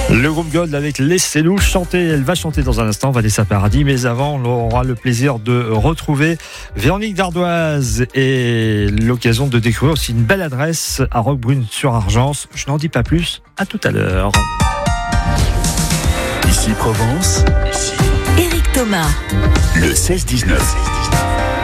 Le groupe Gold avec Laissez-nous chanter. Elle va chanter dans un instant, Vanessa Paradis. Mais avant, on aura le plaisir de retrouver Véronique Dardoise et l'occasion de découvrir aussi une belle adresse à Roquebrune-sur-Argence. Je n'en dis pas plus. À tout à l'heure. Ici Provence. Ici Éric Thomas. Le 16-19.